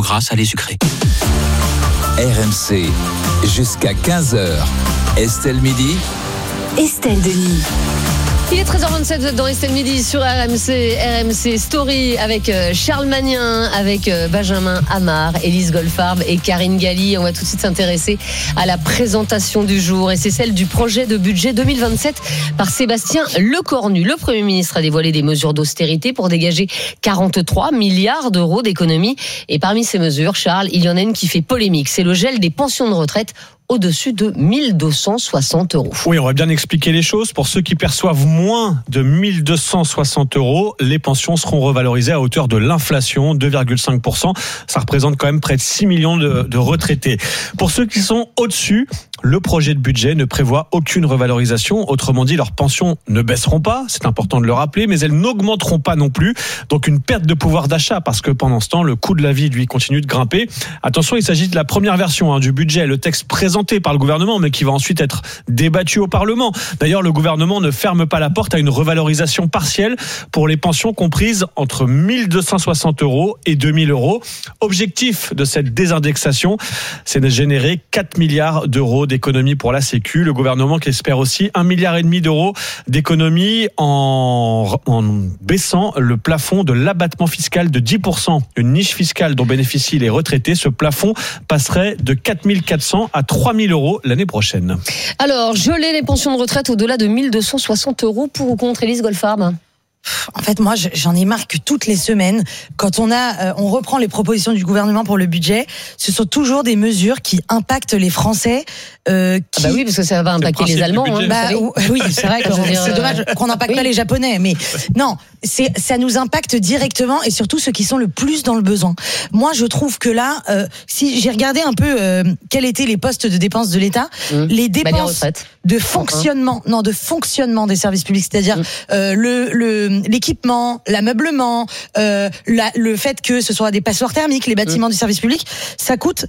gras, salé, sucré. RMC, jusqu'à 15h. Estelle Midi. Estelle Denis. Il est 13h27, vous êtes dans Estelle Midi sur RMC Story avec Charles Magnin, avec Benjamin Amar, Élise Goldfarb et Karine Galli. On va tout de suite s'intéresser à la présentation du jour et c'est celle du projet de budget 2027 par Sébastien Lecornu. Le Premier ministre a dévoilé des mesures d'austérité pour dégager 43 milliards d'euros d'économies. Et parmi ces mesures, Charles, il y en a une qui fait polémique. C'est le gel des pensions de retraite au-dessus de 1260 euros. Oui, on va bien expliquer les choses. Pour ceux qui perçoivent moins de 1260 euros, les pensions seront revalorisées à hauteur de l'inflation, 2,5%. Ça représente quand même près de 6 millions de retraités. Pour ceux qui sont au-dessus, le projet de budget ne prévoit aucune revalorisation. Autrement dit, leurs pensions ne baisseront pas, c'est important de le rappeler, mais elles n'augmenteront pas non plus. Donc une perte de pouvoir d'achat, parce que pendant ce temps, le coût de la vie, lui, continue de grimper. Attention, il s'agit de la première version du budget, le texte présenté par le gouvernement, mais qui va ensuite être débattu au Parlement. D'ailleurs, le gouvernement ne ferme pas la porte à une revalorisation partielle pour les pensions comprises entre 1260 euros et 2000 euros. Objectif de cette désindexation, c'est de générer 4 milliards d'euros d'économies pour la Sécu. Le gouvernement qui espère aussi 1,5 milliard d'euros d'économies en baissant le plafond de l'abattement fiscal de 10%. Une niche fiscale dont bénéficient les retraités. Ce plafond passerait de 4 400 à 3 000 euros l'année prochaine. Alors, geler les pensions de retraite au-delà de 1260 euros pour ou contre Élise Goldfarb? En fait, moi, j'en ai marre que toutes les semaines, quand on reprend les propositions du gouvernement pour le budget, ce sont toujours des mesures qui impactent les Français. Bah oui, parce que ça va impacter les Allemands. Oui, c'est vrai que c'est dommage qu'on n'impacte pas les Japonais, mais non, ça nous impacte directement et surtout ceux qui sont le plus dans le besoin. Moi, je trouve que là, si j'ai regardé un peu quels étaient les postes de dépenses de l'État, les dépenses de fonctionnement, de fonctionnement des services publics, c'est-à-dire l'équipement, l'ameublement, le fait que ce soit des passoires thermiques, les bâtiments du service public, ça coûte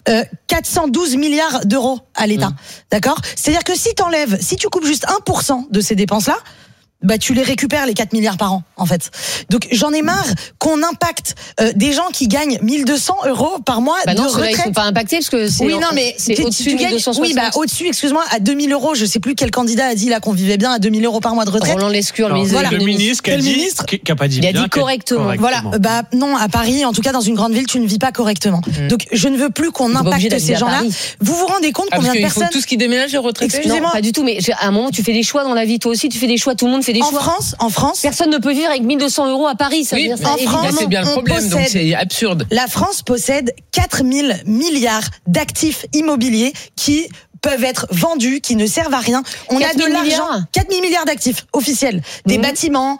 412 milliards d'euros à l'État. D'accord ? C'est-à-dire que si tu coupes juste 1% de ces dépenses-là, bah tu les récupères les 4 milliards par an en fait. Donc j'en ai marre qu'on impacte des gens qui gagnent 1200 euros par mois de retraite. Ils sont pas impactés parce que c'est c'est au-dessus de 1260. Oui, au-dessus, excuse-moi, à 2000 euros, je sais plus quel candidat a dit là qu'on vivait bien à 2000 euros par mois de retraite. Roland Lescure, le ministre qui a pas dit bien. Il a dit correctement. Voilà, non, à Paris, en tout cas dans une grande ville, tu ne vis pas correctement. Donc je ne veux plus qu'on impacte ces gens-là. Vous vous rendez compte combien de personnes tous qui déménagent les retraités? Excusez-moi, pas du tout, mais à un moment tu fais des choix dans la vie, toi aussi tu fais des choix, tout le monde fait des choix. En France, personne ne peut vivre avec 1200 euros à Paris. Ça veut dire en France, c'est bien le problème, donc c'est absurde. La France possède 4 000 milliards d'actifs immobiliers qui peuvent être vendus, qui ne servent à rien. On a de l'argent, 4 000 milliards d'actifs officiels, des bâtiments,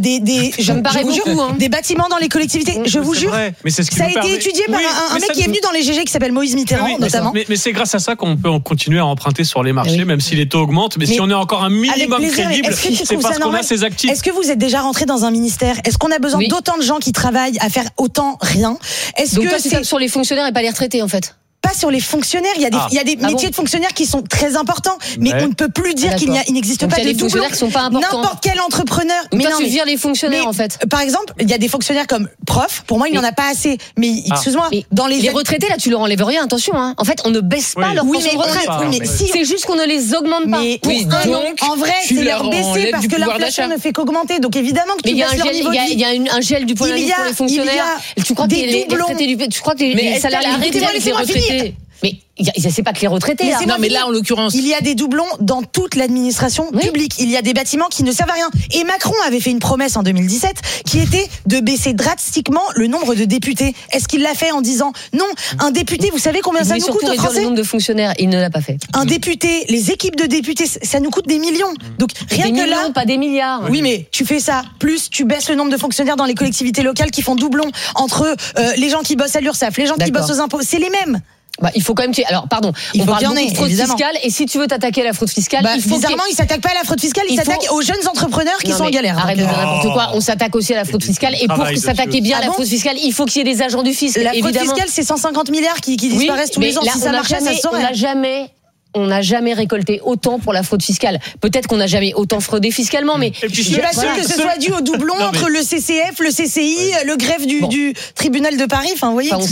des bâtiments dans les collectivités. Je vous jure, mais c'est ce qui ça a été étudié par un mec qui est venu dans les GG qui s'appelle Moïse Mitterrand, notamment. Mais c'est grâce à ça qu'on peut continuer à emprunter sur les marchés, même si les taux augmentent. Mais si on est encore un minimum crédible, c'est parce qu'on a ces actifs. Est-ce que vous êtes déjà rentré dans un ministère? Est-ce qu'on a besoin d'autant de gens qui travaillent à faire autant rien? Donc toi, c'est sur les fonctionnaires et pas les retraités, en fait? Pas sur les fonctionnaires, il y a des métiers de fonctionnaires qui sont très importants, mais on ne peut plus dire qu'il n'existe pas de doublons. Qui sont pas importants. N'importe quel entrepreneur. Mais toi, tu vires les fonctionnaires, en fait. Par exemple, il y a des fonctionnaires comme prof. Pour moi, il n'y en a pas assez. Mais excuse-moi, dans les retraités, là, tu leur enlèves rien. Attention, hein. En fait, on ne baisse pas leur pension de retraite. C'est juste qu'on ne les augmente pas. Donc, en vrai, c'est leur baisser parce que l'inflation ne fait qu'augmenter. Donc évidemment que tu baisses leur niveau de vie. Il y a un gel du point de vue pour les fonctionnaires. Tu crois que les salariés arrêtez avec les retraités? Mais c'est pas que les retraités. Non, mais là, en l'occurrence, il y a des doublons dans toute l'administration publique. Il y a des bâtiments qui ne servent à rien. Et Macron avait fait une promesse en 2017 qui était de baisser drastiquement le nombre de députés. Est-ce qu'il l'a fait en disant non? Un député, vous savez combien ça nous coûte aux Français? Le nombre de fonctionnaires, il ne l'a pas fait. Un député, les équipes de députés, ça nous coûte des millions. Donc rien que là, pas des milliards. Oui, mais tu fais ça, plus tu baisses le nombre de fonctionnaires dans les collectivités locales qui font doublon entre les gens qui bossent à l'URSSAF, les gens qui bossent aux impôts, c'est les mêmes. Il faut quand même alors pardon, on parle beaucoup de fraude fiscale et si tu veux t'attaquer à la fraude fiscale, il faut bizarrement il s'attaque pas à la fraude fiscale, il s'attaque aux jeunes entrepreneurs qui sont en galère. Arrête de dire n'importe quoi, on s'attaque aussi à la fraude fiscale et pour s'attaquer bien à la fraude fiscale, il faut qu'il y ait des agents du fisc. La fraude fiscale, c'est 150 milliards qui disparaissent tous les ans. Si ça marchait, ça se saurait. On n'a jamais récolté autant pour la fraude fiscale. Peut-être qu'on n'a jamais autant fraudé fiscalement, mais je suis pas sûr que ce soit dû au doublon entre le CCF, le CCI, le greffe du tribunal de Paris. Enfin, vous voyez.